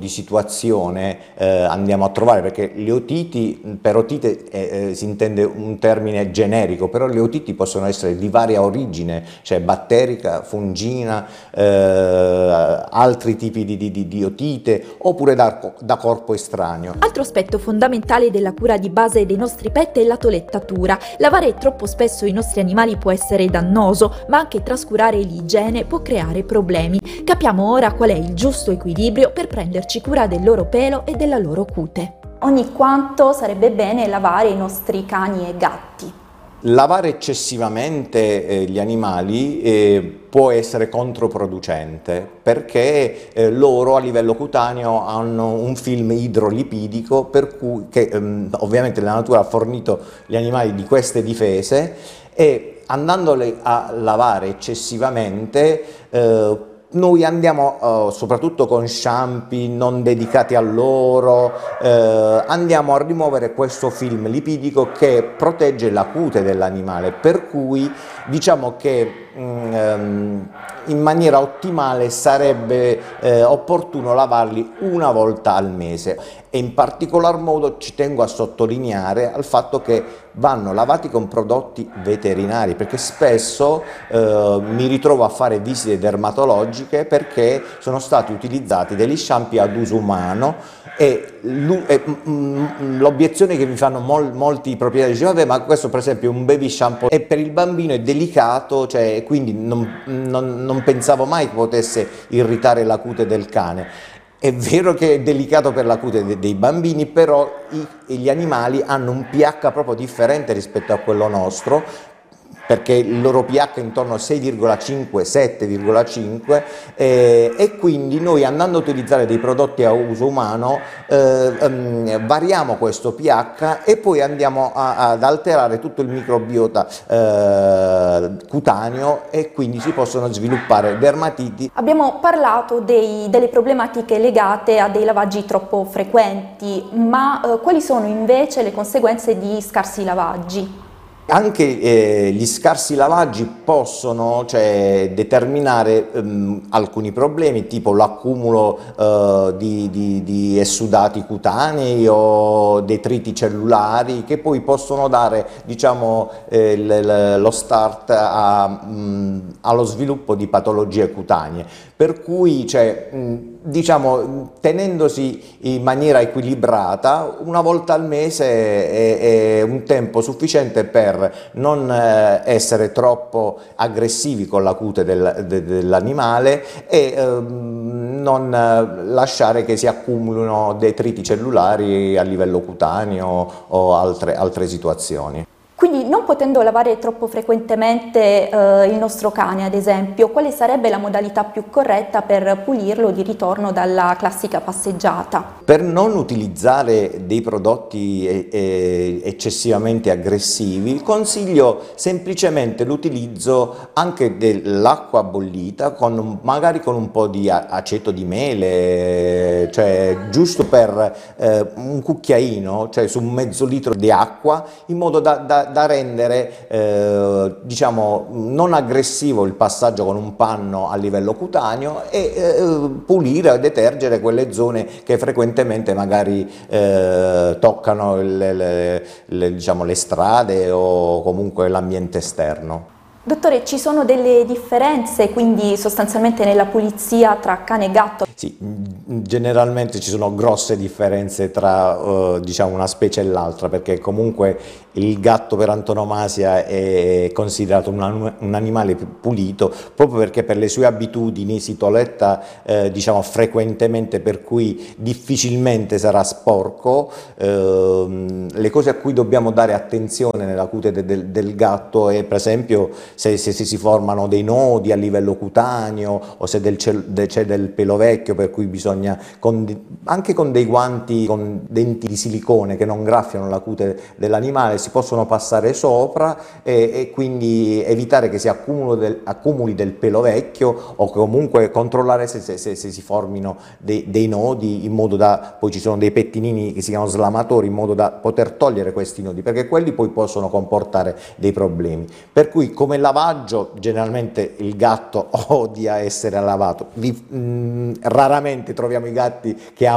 di situazione andiamo a trovare, perché le otiti, per otite si intende un termine generico, però le otiti possono essere di varia origine, cioè batterica, fungina, altri tipi di otite, oppure da corpo estraneo. Altro aspetto fondamentale della cura di base dei nostri pet è la toilettatura. Lavare troppo spesso i nostri animali può essere dannoso, ma anche trascurare l'igiene può creare problemi. Capiamo ora qual è il giusto equilibrio per prenderci cura del loro pelo e della loro cute. Ogni quanto sarebbe bene lavare i nostri cani e gatti? Lavare eccessivamente gli animali può essere controproducente, perché loro a livello cutaneo hanno un film idrolipidico per cui, che ovviamente la natura ha fornito gli animali di queste difese, e andandoli a lavare eccessivamente noi andiamo, soprattutto con shampoo non dedicati a loro, andiamo a rimuovere questo film lipidico che protegge la cute dell'animale, per cui diciamo che in maniera ottimale sarebbe opportuno lavarli una volta al mese, e in particolar modo ci tengo a sottolineare al fatto che vanno lavati con prodotti veterinari, perché spesso mi ritrovo a fare visite dermatologiche perché sono stati utilizzati degli shampoo ad uso umano, e l'obiezione che mi fanno molti proprietari, dicono vabbè, ma questo per esempio è un baby shampoo e per il bambino è delicato, cioè, quindi non pensavo mai che potesse irritare la cute del cane. È vero che è delicato per la cute dei bambini, però gli animali hanno un pH proprio differente rispetto a quello nostro, perché il loro pH è intorno a 6,5, 7,5 e quindi noi, andando a utilizzare dei prodotti a uso umano, variamo questo pH e poi andiamo ad alterare tutto il microbiota cutaneo, e quindi si possono sviluppare dermatiti. Abbiamo parlato delle problematiche legate a dei lavaggi troppo frequenti, ma quali sono invece le conseguenze di scarsi lavaggi? Anche gli scarsi lavaggi possono, determinare alcuni problemi, tipo l'accumulo di esudati cutanei o detriti cellulari, che poi possono dare, diciamo, lo start allo sviluppo di patologie cutanee. Per cui, diciamo, tenendosi in maniera equilibrata, una volta al mese è un tempo sufficiente per non essere troppo aggressivi con la cute dell'animale e non lasciare che si accumulino detriti cellulari a livello cutaneo o altre situazioni. Quindi, non potendo lavare troppo frequentemente il nostro cane, ad esempio, quale sarebbe la modalità più corretta per pulirlo di ritorno dalla classica passeggiata? Per non utilizzare dei prodotti eccessivamente aggressivi, consiglio semplicemente l'utilizzo anche dell'acqua bollita, magari con un po' di aceto di mele, giusto per un cucchiaino, su un mezzo litro di acqua, in modo da rendere diciamo non aggressivo il passaggio con un panno a livello cutaneo, e pulire, detergere quelle zone che frequentemente magari toccano diciamo, le strade o comunque l'ambiente esterno. Dottore, ci sono delle differenze quindi sostanzialmente nella pulizia tra cane e gatto? Sì, generalmente ci sono grosse differenze tra diciamo una specie e l'altra, perché comunque il gatto per antonomasia è considerato un animale più pulito, proprio perché per le sue abitudini si toiletta diciamo frequentemente, per cui difficilmente sarà sporco. Le cose a cui dobbiamo dare attenzione nella cute del gatto è, per esempio, se si formano dei nodi a livello cutaneo, o se c'è del pelo vecchio, per cui bisogna, anche con dei guanti con denti di silicone che non graffiano la cute dell'animale, si possono passare sopra e quindi evitare che si accumuli del pelo vecchio, o comunque controllare se si formino dei nodi, in modo da, poi ci sono dei pettinini che si chiamano slamatori, in modo da poter togliere questi nodi, perché quelli poi possono comportare dei problemi. Per cui, come lavaggio, generalmente il gatto odia essere lavato, raramente troviamo i gatti che